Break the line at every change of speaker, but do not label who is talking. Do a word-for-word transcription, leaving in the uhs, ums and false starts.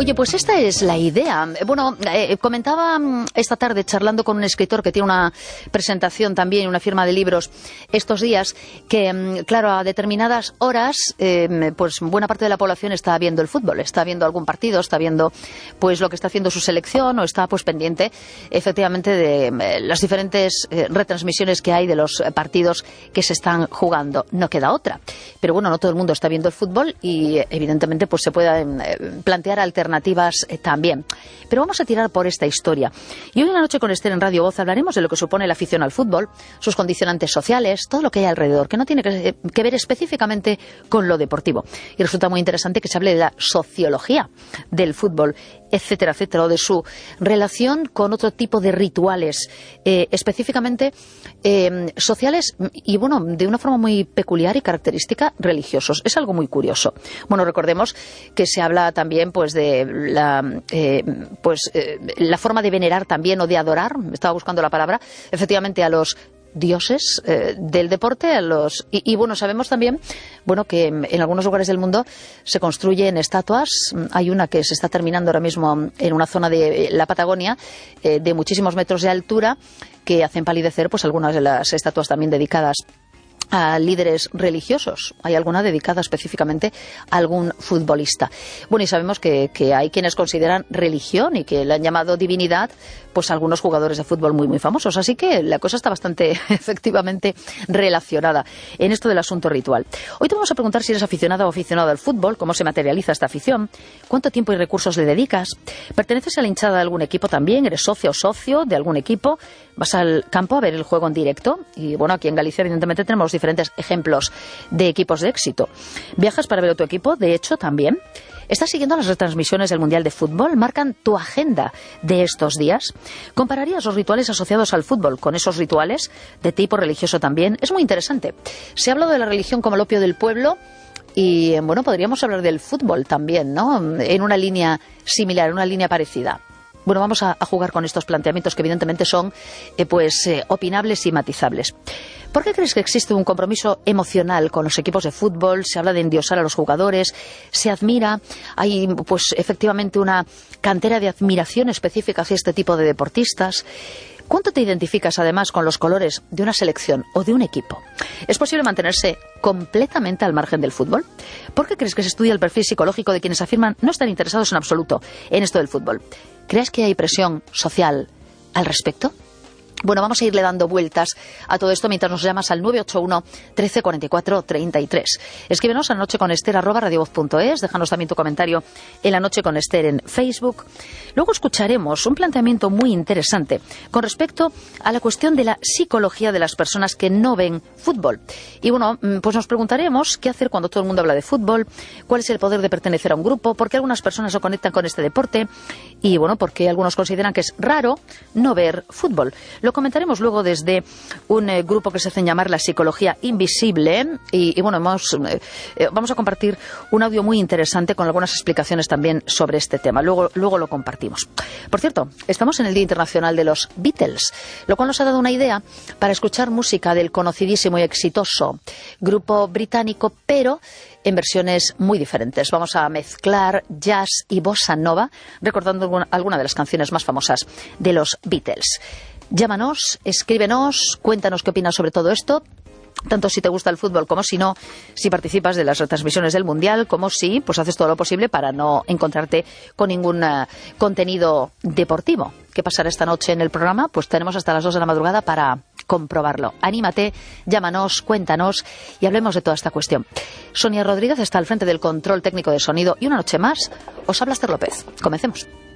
Oye, pues esta es la idea. Bueno, eh, comentaba esta tarde charlando con un escritor que tiene una presentación también, una firma de libros estos días, que claro, a determinadas horas, eh, pues buena parte de la población está viendo el fútbol, está viendo algún partido, está viendo pues lo que está haciendo su selección o está pues pendiente efectivamente de eh, las diferentes eh, retransmisiones que hay de los partidos que se están jugando. No queda otra. Pero bueno, no todo el mundo está viendo el fútbol y evidentemente pues se pueden eh, plantear alternativas eh, también. Pero vamos a tirar por esta historia. Y hoy en la noche con Esther en Radio Voz hablaremos de lo que supone la afición al fútbol, sus condicionantes sociales, todo lo que hay alrededor, que no tiene que, que ver específicamente con lo deportivo. Y resulta muy interesante que se hable de la sociología del fútbol, etcétera, etcétera, o de su relación con otro tipo de rituales, eh, específicamente eh, sociales y, bueno, de una forma muy peculiar y característica, religiosos. Es algo muy curioso. Bueno, recordemos que se habla también pues de la, eh, pues, eh, la forma de venerar también o de adorar, estaba buscando la palabra, efectivamente a los dioses eh, del deporte, a los y, y bueno, sabemos también bueno que en algunos lugares del mundo se construyen estatuas. Hay una que se está terminando ahora mismo en una zona de la Patagonia eh, de muchísimos metros de altura, que hacen palidecer pues algunas de las estatuas también dedicadas a líderes religiosos. Hay alguna dedicada específicamente a algún futbolista. Bueno, y sabemos que, que hay quienes consideran religión y que le han llamado divinidad pues algunos jugadores de fútbol muy muy famosos. Así que la cosa está bastante efectivamente relacionada en esto del asunto ritual. Hoy te vamos a preguntar si eres aficionada o aficionado al fútbol, cómo se materializa esta afición, cuánto tiempo y recursos le dedicas, perteneces a la hinchada de algún equipo también, eres socio o socio de algún equipo, vas al campo a ver el juego en directo. Y bueno, aquí en Galicia evidentemente tenemos diferentes ejemplos de equipos de éxito. ¿Viajas para ver a tu equipo? De hecho, también. ¿Estás siguiendo las retransmisiones del Mundial de Fútbol? ¿Marcan tu agenda de estos días? ¿Compararías los rituales asociados al fútbol con esos rituales de tipo religioso también? Es muy interesante. Se ha hablado de la religión como el opio del pueblo y, bueno, podríamos hablar del fútbol también, ¿no? En una línea similar, en una línea parecida. Bueno, vamos a, a jugar con estos planteamientos que evidentemente son eh, pues eh, opinables y matizables. ¿Por qué crees que existe un compromiso emocional con los equipos de fútbol? Se habla de endiosar a los jugadores, se admira, hay pues efectivamente una cantera de admiración específica hacia este tipo de deportistas. ¿Cuánto te identificas además con los colores de una selección o de un equipo? ¿Es posible mantenerse completamente al margen del fútbol? ¿Por qué crees que se estudia el perfil psicológico de quienes afirman no estar interesados en absoluto en esto del fútbol? ¿Crees que hay presión social al respecto? Bueno, vamos a irle dando vueltas a todo esto mientras nos llamas al nueve ocho uno, trece cuarenta y cuatro, treinta y tres. Escríbenos a lanocheconester arroba radiovoz punto es, déjanos también tu comentario en La Noche con Esther en Facebook. Luego escucharemos un planteamiento muy interesante con respecto a la cuestión de la psicología de las personas que no ven fútbol. Y bueno, pues nos preguntaremos qué hacer cuando todo el mundo habla de fútbol, cuál es el poder de pertenecer a un grupo, por qué algunas personas se conectan con este deporte y bueno, por qué algunos consideran que es raro no ver fútbol. Lo comentaremos luego desde un eh, grupo que se hace llamar la psicología invisible y, y bueno, vamos, eh, vamos a compartir un audio muy interesante con algunas explicaciones también sobre este tema. Luego, luego lo compartimos. Por cierto, estamos en el Día Internacional de los Beatles, lo cual nos ha dado una idea para escuchar música del conocidísimo y exitoso grupo británico, pero en versiones muy diferentes. Vamos a mezclar jazz y bossa nova, recordando alguna de las canciones más famosas de los Beatles. Llámanos, escríbenos, cuéntanos qué opinas sobre todo esto, tanto si te gusta el fútbol como si no, si participas de las retransmisiones del Mundial, como si pues haces todo lo posible para no encontrarte con ningún uh, contenido deportivo. ¿Qué pasará esta noche en el programa? Pues tenemos hasta las dos de la madrugada para comprobarlo. Anímate, llámanos, cuéntanos y hablemos de toda esta cuestión. Sonia Rodríguez está al frente del control técnico de sonido y una noche más os habla Esther López. Comencemos.